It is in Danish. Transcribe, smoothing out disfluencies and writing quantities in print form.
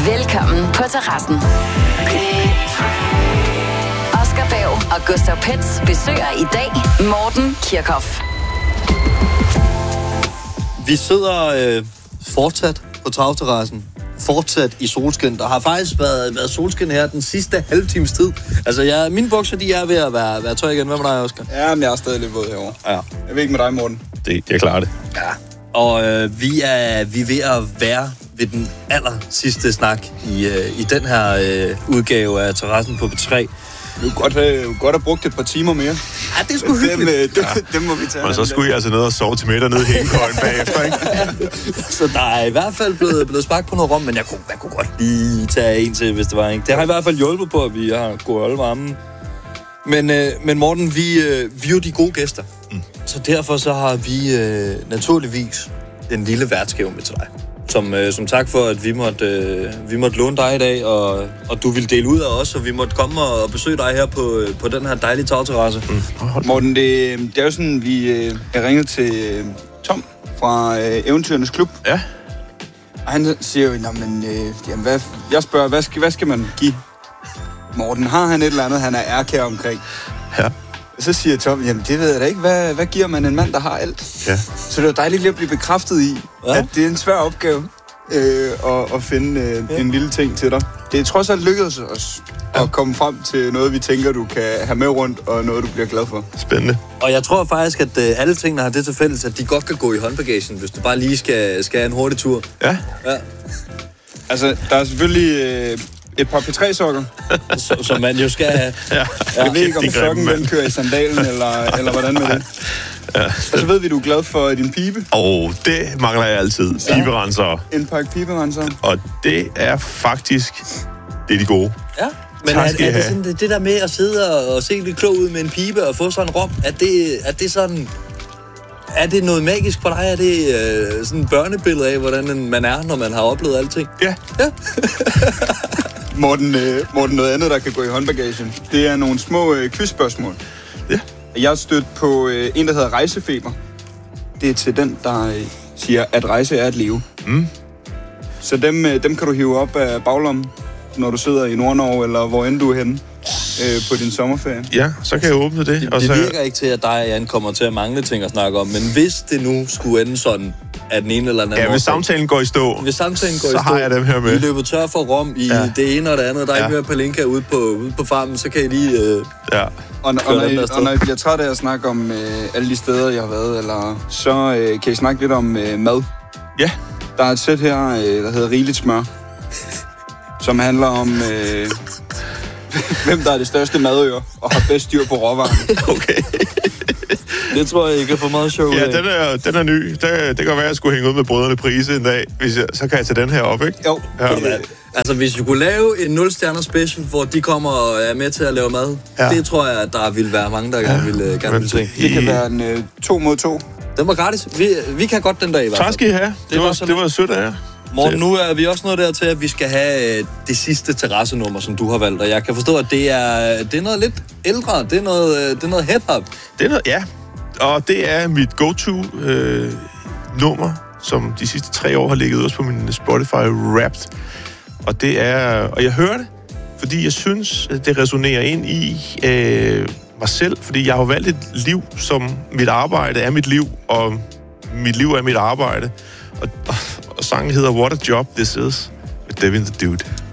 Velkommen på terrassen. Oscar Bag og Gustav Pets besøger i dag Morten Kirchhoff. Vi sidder fortsat på travterrassen. Fortsat i solskin. Der har faktisk været solskin her den sidste halve times tid. Altså, mine bukser, de er ved at være tør igen. Hvad med dig, Oscar? Ja, men jeg er stadig lidt våd herovre. Ja. Jeg ved ikke med dig, Morten. Jeg klarer det. Ja. Og vi er ved at være ved den aller sidste snak i den her udgave af Terrassen på P3. Du kunne godt have brugt et par timer mere. Ja, det er sgu hyggeligt. Dem må vi tage. Og så skulle I altså ned og sove til middag nede i hængekøjen bagefter, ikke? Så der er i hvert fald blevet sparket på noget rom, men jeg kunne godt lige tage en til, hvis det var, ikke? Det har i hvert fald hjulpet på, at vi har gået holde varmen. Men Morten, vi er jo de gode gæster. Mm. Så derfor så har vi naturligvis en lille værtsgave med til dig. Som tak for, at vi måtte låne dig i dag, og du ville dele ud af os, og vi måtte komme og besøge dig her på den her dejlige tagterrasse. Mm. Morten, det er jo sådan, jeg ringede til Tom fra Eventyrernes Klub. Ja. Og han siger jo, jeg spørger, hvad skal man give Morten? Har han et eller andet, han er ærkær omkring? Ja. Så siger Tom, jamen det ved jeg da ikke. Hvad giver man en mand, der har alt? Ja. Så det er dejligt lige at blive bekræftet i, at det er en svær opgave at finde en lille ting til dig. Det er trods alt lykkedes os at komme frem til noget, vi tænker, du kan have med rundt, og noget, du bliver glad for. Spændende. Og jeg tror faktisk, at alle tingene har det til fælles, at de godt kan gå i håndbagagen, hvis du bare lige skal have en hurtig tur. Ja. Altså, der er selvfølgelig et par P3-sokker. Som man jo skal have. Ja. Jeg ved ikke, om sokken den kører i sandalen, eller hvordan med det. Ja. Og så ved vi, du er glad for din pibe. Det mangler jeg altid. Piberenser. En pakke piberenser. Og det er faktisk det er de gode. Ja. Men er det sådan, det der med at sidde og se lidt klog ud med en pibe og få sådan en rom, er det sådan... Er det noget magisk for dig? Er det sådan et børnebillede af, hvordan man er, når man har oplevet alting? Ja. Morten, noget andet, der kan gå i håndbagagen, det er nogle små quizspørgsmål. Ja. Jeg har stødt på en, der hedder Rejsefeber. Det er til den, der siger, at rejse er at leve. Mm. Så dem kan du hive op af baglommen, når du sidder i Nord-Norge, eller hvor end du er henne på din sommerferie. Ja, så kan jeg åbne det. Det virker ikke til, at dig og Jan kommer til at mangle ting at snakke om, men hvis det nu skulle ende sådan, at den ene eller anden... Ja, hvis samtalen går i stå, så har jeg dem her med. I løber tør for rom i det ene og det andet, der er ikke mere palinka ude på farmen, så kan I lige... Og når I bliver træt af at snakke om alle de steder, jeg har været, eller så kan I snakke lidt om mad. Ja. Der er et sæt her, der hedder Rigeligt Smør, som handler om... hvem der er det største madøre og har bedst styr på råvarerne. Okay. Det tror jeg, I kan få meget sjov af. Ja, den er ny. Det kan være, at jeg skulle hænge ud med Brødrene Prise en dag. Så kan jeg tage den her op, ikke? Jo. Ja. Altså, hvis du kunne lave en 0-stjerner special, hvor de kommer og er med til at lave mad, det tror jeg, at der vil være mange, der gerne vil se. Det kan være en 2 mod 2. Den var gratis. Vi kan godt den dag i hvert fald. Tak skal I have. Det var sødt af jer. Morten, nu er vi også nået dertil, at vi skal have det sidste terrassenummer, som du har valgt. Og jeg kan forstå, at det er noget lidt ældre. Det er noget hip-hop. Det er noget, ja. Og det er mit go-to-nummer, som de sidste 3 år har ligget også på min Spotify Wrapped. Og jeg hører det, fordi jeg synes, at det resonerer ind i mig selv. Fordi jeg har valgt et liv, som mit arbejde er mit liv, og mit liv er mit arbejde. Og sangen hedder What a Job This Is, med Devin the Dude.